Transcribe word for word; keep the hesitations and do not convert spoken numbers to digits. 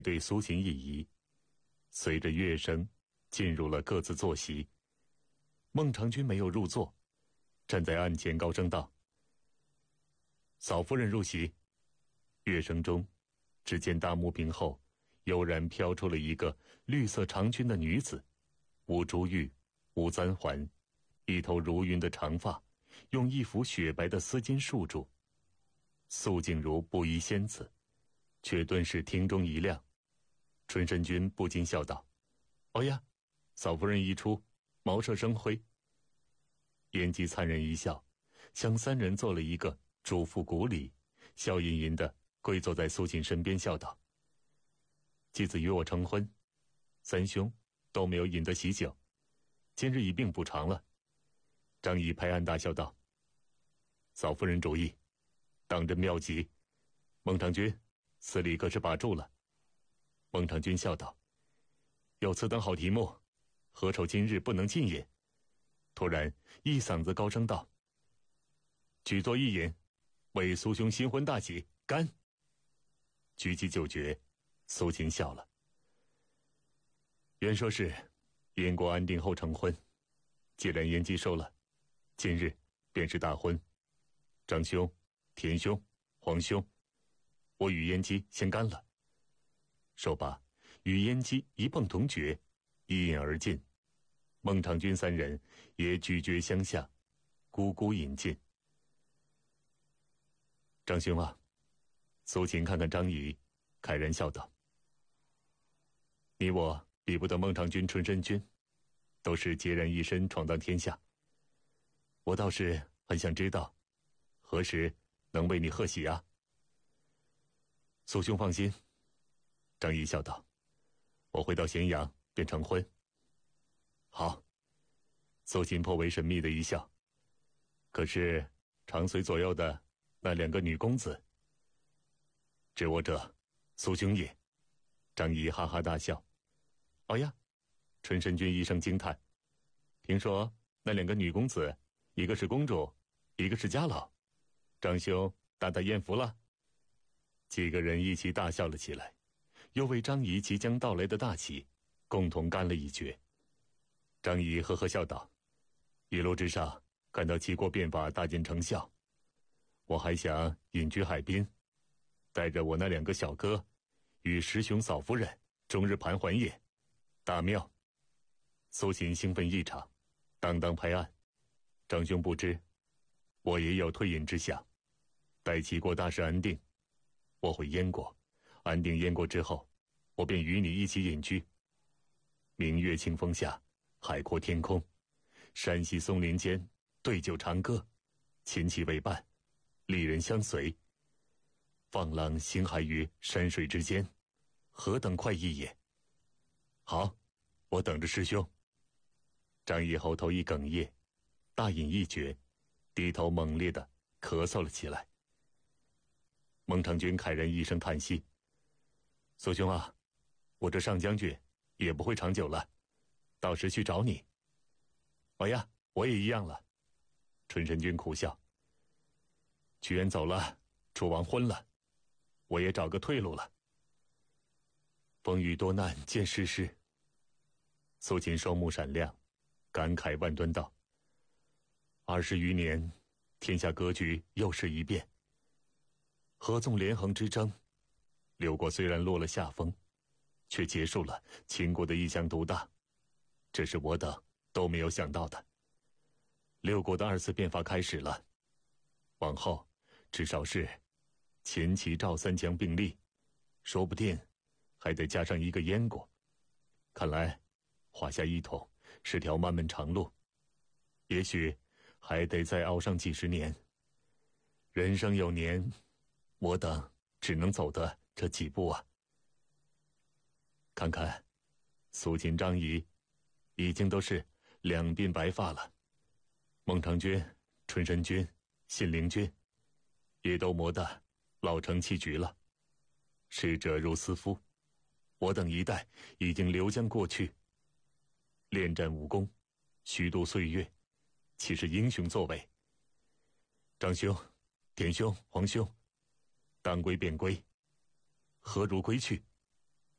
对苏秦一仪，随着乐声进入了各自坐席。孟尝君没有入座，站在案前高声道：“嫂夫人入席。”乐声中，只见大幕屏后悠然飘出了一个绿色长裙的女子，无珠玉，无簪环，一头如云的长发用一幅雪白的丝巾束住。素静如不疑仙子，却顿时厅中一亮。春申君不禁笑道：“哦呀，嫂夫人一出，茅舍生辉。”燕姬灿然一笑，向三人做了一个主父古礼，笑吟吟地跪坐在苏秦身边，笑道：“继子与我成婚，三兄都没有饮得喜酒，今日一并补偿了。”张仪拍案大笑道：“嫂夫人主意，当真妙极。孟尝君，司礼可是把住了。”孟尝君笑道：“有此等好题目，何愁今日不能尽饮？”突然一嗓子高声道：“举座一饮，为苏兄新婚大喜，干！”举起酒爵，苏秦笑了。原说是燕国安定后成婚，既然燕姬收了，今日便是大婚。张兄、田兄、黄兄，我与燕姬先干了。说罢，与燕姬一碰铜爵，一饮而尽。孟尝君三人也举爵相向，咕咕饮尽。张兄啊，苏秦看看张仪，慨然笑道：“你我比不得孟尝君、春申君，都是孑然一身闯荡天下。我倒是很想知道，何时能为你贺喜啊？”苏兄放心，张仪笑道：“我回到咸阳便成婚。”好，苏秦颇为神秘的一笑。可是常随左右的那两个女公子，知我者，苏兄也。张仪哈哈大笑。哦呀，春申君一声惊叹。听说那两个女公子，一个是公主，一个是家老，张兄大大艳福了。几个人一起大笑了起来，又为张仪即将到来的大喜，共同干了一爵。张仪呵呵笑道：“一路之上，看到齐国变法大见成效，我还想隐居海滨，带着我那两个小哥，与十兄嫂夫人终日盘桓也，大妙！”苏秦兴奋异常，当当拍案：“张兄不知，我也有退隐之想。待齐国大势安定，我回燕国，安定燕国之后，我便与你一起隐居。明月清风下，海阔天空，山溪松林间，对酒长歌，琴棋为伴，丽人相随，放浪形骸于山水之间，何等快意也！好，我等着师兄。”张仪喉头一哽咽，大饮一爵，低头猛烈地咳嗽了起来。孟尝君慨然一声叹息：“苏兄啊，我这上将军也不会长久了，到时去找你。”“哦呀，我也一样了。”春申君苦笑：“屈原走了，楚王昏了，我也找个退路了。风雨多难见世事。”苏秦双目闪亮，感慨万端道：“二十余年，天下格局又是一变。合纵连横之争，六国虽然落了下风，却结束了秦国的一家独大，这是我等都没有想到的。六国的二次变法开始了，往后至少是秦齐赵三强并立，说不定还得加上一个燕国。看来华夏一统是条漫漫长路，也许还得再熬上几十年。人生有年，我等只能走的这几步啊。”看看苏秦、张仪已经都是两鬓白发了，孟尝君、春申君、信陵君也都磨得老成气绝了。逝者如斯夫，我等一代已经流江过去，恋战武功，虚度岁月，岂是英雄作为？张兄、田兄、黄兄，当归便归，何如归去？